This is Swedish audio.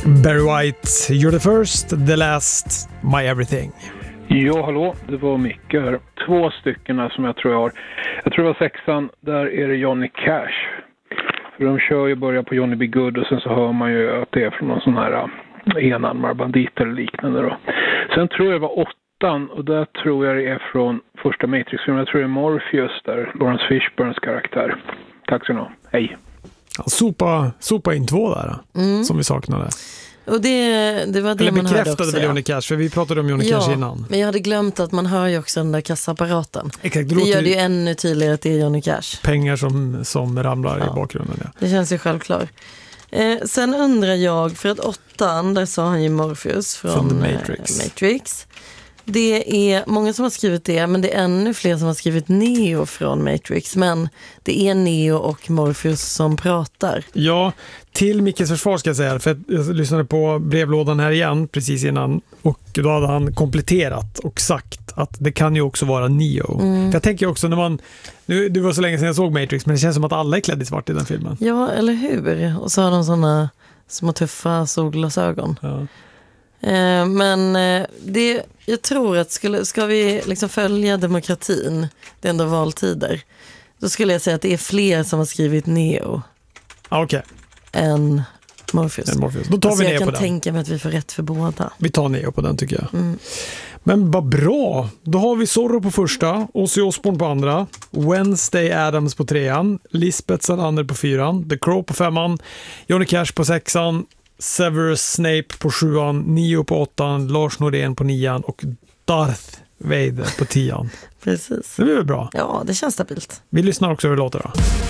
Barry White, You're the first, the last, my everything. Ja, hallå, det var Micke här. 2 stycken som jag tror jag har. Jag tror det var 6:an, där är det Johnny Cash. För de kör ju börja på Johnny B. Good och sen så hör man ju att det är från någon sån här enarmad bandit eller liknande då. Sen tror jag det var 8:an och där tror jag det är från första Matrix-filmen. Jag tror det är Morpheus där, Lawrence Fishburnes karaktär. Tack så mycket. Hej. Ja, sopa in 2 där som vi saknade. Och det var det eller man hörde också. Bekräftade väl Johnny Cash, för vi pratade om Johnny Cash innan. Men jag hade glömt att man hör ju också den där kassaapparaten. Exakt, det gör det ju ännu tydligare att det är Johnny Cash. Pengar som ramlar i bakgrunden. Ja. Det känns ju självklart. Sen undrar jag, för att 8:an, där sa han ju Morpheus från Matrix. Det är många som har skrivit det, men det är ännu fler som har skrivit Neo från Matrix. Men det är Neo och Morpheus som pratar. Ja, till Mickes försvar ska jag säga, för jag lyssnade på brevlådan här igen precis innan och då hade han kompletterat och sagt att det kan ju också vara Neo. För jag tänker också när man, det var så länge sedan jag såg Matrix, men det känns som att alla är klädda i svart i den filmen. Ja, eller hur? Och så har de såna små tuffa solglasögon. Ja. Men jag tror att ska vi liksom följa demokratin, det är ändå valtider, då skulle jag säga att det är fler som har skrivit Neo än Morpheus. Då tar vi Neo på den. Jag kan tänka mig att vi får rätt för båda. Vi tar Neo på den tycker jag. Men vad bra, då har vi Zorro på första, Ozzy Osbourne på andra, Wednesday Addams på 3:an, Lisbeth Salander på 4:an, The Crow på 5:an, Johnny Cash på 6:an, Severus Snape på 7:an, Neo på 8:an, Lars Norén på 9:an och Darth Vader på 10:an. Precis. Det blir väl bra? Ja, det känns stabilt. Vi lyssnar också hur det låter då.